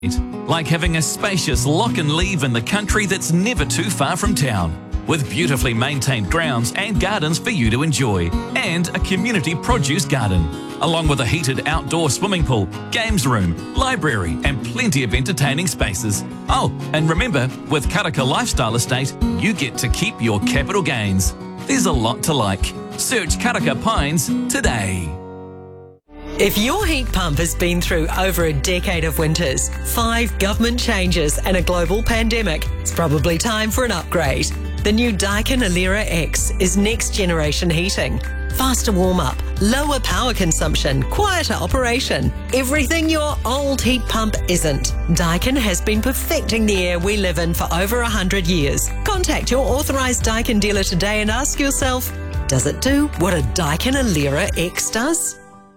Like having a spacious lock and leave in the country that's never too far from town, with beautifully maintained grounds and gardens for you to enjoy, and a community produce garden, along with a heated outdoor swimming pool, games room, library and plenty of entertaining spaces. Oh, and remember, with Karaka Lifestyle Estate, you get to keep your capital gains. There's a lot to like. Search Karaka Pines today. If your heat pump has been through over a decade of winters, 5 government changes and a global pandemic, it's probably time for an upgrade. The new Daikin Alera X is next generation heating. Faster warm-up, lower power consumption, quieter operation. Everything your old heat pump isn't. Daikin has been perfecting the air we live in for over 100 years. Contact your authorised Daikin dealer today and ask yourself, does it do what a Daikin Alera X does?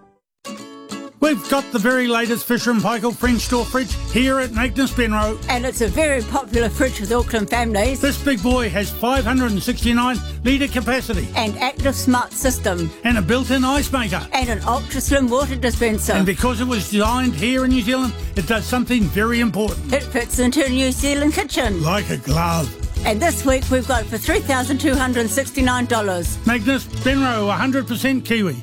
We've got the very latest Fisher & Paykel French door fridge here at Magnus Benroe. And it's a very popular fridge with Auckland families. This big boy has 569 litre capacity. And active smart system. And a built-in ice maker. And an ultra-slim water dispenser. And because it was designed here in New Zealand, it does something very important. It fits into a New Zealand kitchen. Like a glove. And this week we've got it for $3,269. Magnus Benroe, 100% Kiwi.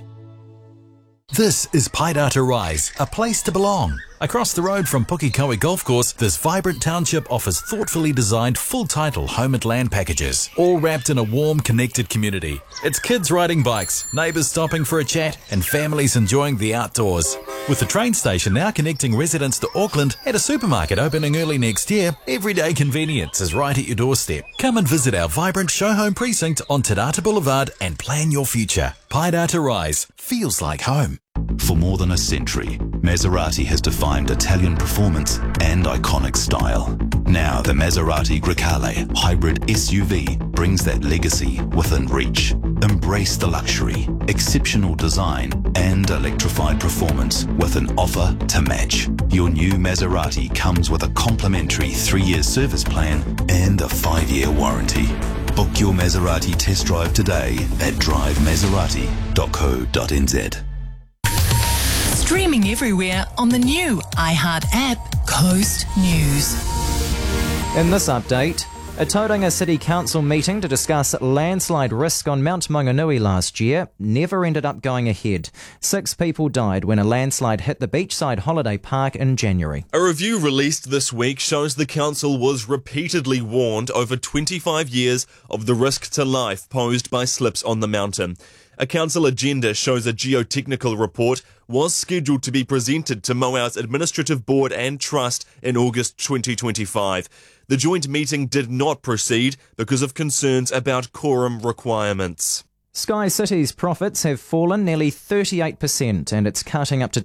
This is Paidata Rise, a place to belong. Across the road from Pukikoe Golf Course, this vibrant township offers thoughtfully designed full-title home and land packages, all wrapped in a warm, connected community. It's kids riding bikes, neighbours stopping for a chat, and families enjoying the outdoors. With the train station now connecting residents to Auckland and a supermarket opening early next year, everyday convenience is right at your doorstep. Come and visit our vibrant show home precinct on Te Rata Boulevard and plan your future. Paidata Rise feels like home. For more than a century, Maserati has defined Italian performance and iconic style. Now the Maserati Grecale hybrid SUV brings that legacy within reach. Embrace the luxury, exceptional design and electrified performance with an offer to match. Your new Maserati comes with a complimentary 3-year service plan and a 5-year warranty. Book your Maserati test drive today at drivemaserati.co.nz. Streaming everywhere on the new iHeart app, Coast News. In this update, a Tauranga City Council meeting to discuss landslide risk on Mount Maunganui last year never ended up going ahead. 6 people died when a landslide hit the beachside holiday park in January. A review released this week shows the council was repeatedly warned over 25 years of the risk to life posed by slips on the mountain. A council agenda shows a geotechnical report was scheduled to be presented to Moau's Administrative Board and Trust in August 2025. The joint meeting did not proceed because of concerns about quorum requirements. Sky City's profits have fallen nearly 38% and it's cutting up to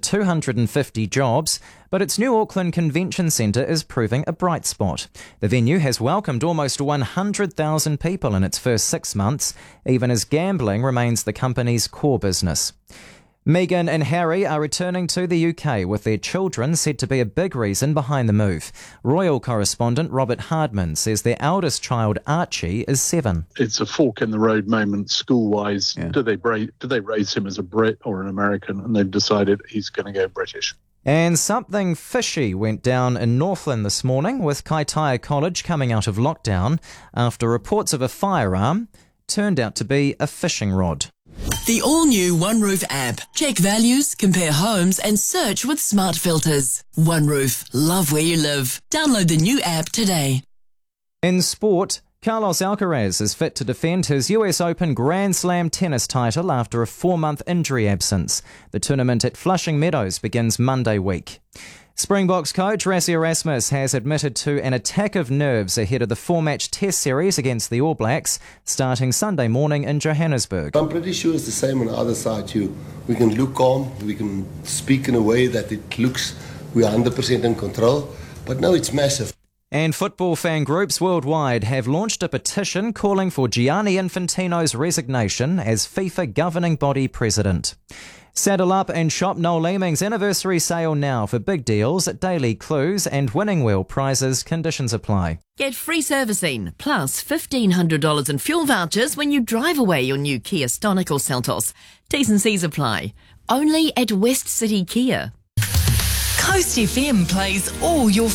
250 jobs, but its new Auckland Convention Centre is proving a bright spot. The venue has welcomed almost 100,000 people in its first 6 months, even as gambling remains the company's core business. Meghan and Harry are returning to the UK with their children said to be a big reason behind the move. Royal correspondent Robert Hardman says their eldest child Archie is 7. It's a fork in the road moment school-wise. Yeah. Do they raise him as a Brit or an American? And they've decided he's going to go British. And something fishy went down in Northland this morning with Kaitaia College coming out of lockdown after reports of a firearm turned out to be a fishing rod. The all-new OneRoof app. Check values, compare homes and search with smart filters. OneRoof. Love where you live. Download the new app today. In sport, Carlos Alcaraz is fit to defend his US Open Grand Slam tennis title after a 4-month injury absence. The tournament at Flushing Meadows begins Monday week. Springboks coach Rassie Erasmus has admitted to an attack of nerves ahead of the 4-match test series against the All Blacks, starting Sunday morning in Johannesburg. I'm pretty sure it's the same on the other side too. We can look calm, we can speak in a way that it looks we are 100% in control, but no, it's massive. And football fan groups worldwide have launched a petition calling for Gianni Infantino's resignation as FIFA governing body president. Saddle up and shop Noel Leeming's anniversary sale now for big deals, daily clues and winning wheel prizes. Conditions apply. Get free servicing plus $1,500 in fuel vouchers when you drive away your new Kia Stonic or Seltos. T's and C's apply. Only at West City Kia. Coast FM plays all your